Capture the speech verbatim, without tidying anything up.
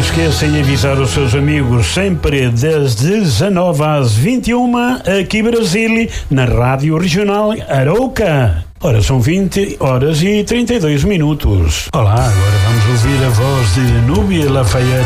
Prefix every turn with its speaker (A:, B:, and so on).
A: esqueça de avisar os seus amigos sempre das dezanove às vinte e uma, aqui Brasília, na Rádio Regional Arauca. Ora, são vinte horas e trinta e dois minutos. Olá, agora vamos ouvir a voz de Núbia Lafayette.